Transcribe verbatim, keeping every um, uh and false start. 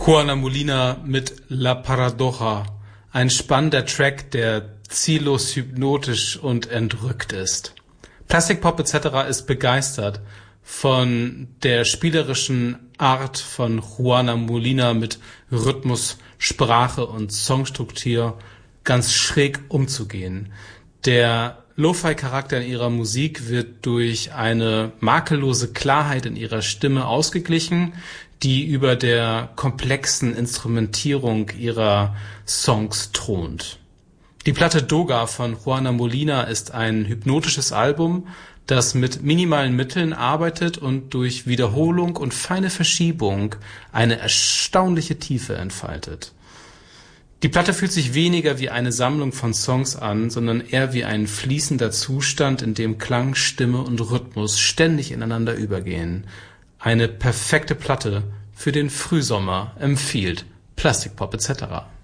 Juana Molina mit La Paradoja, ein spannender Track, der ziellos hypnotisch und entrückt ist. Plastic Pop et cetera ist begeistert von der spielerischen Art von Juana Molina mit Rhythmus, Sprache und Songstruktur ganz schräg umzugehen. Der Lo-Fi-Charakter in ihrer Musik wird durch eine makellose Klarheit in ihrer Stimme ausgeglichen, die über der komplexen Instrumentierung ihrer Songs thront. Die Platte Doga von Juana Molina ist ein hypnotisches Album, das mit minimalen Mitteln arbeitet und durch Wiederholung und feine Verschiebung eine erstaunliche Tiefe entfaltet. Die Platte fühlt sich weniger wie eine Sammlung von Songs an, sondern eher wie ein fließender Zustand, in dem Klang, Stimme und Rhythmus ständig ineinander übergehen. Eine perfekte Platte für den Frühsommer empfiehlt Plastic Pop et cetera.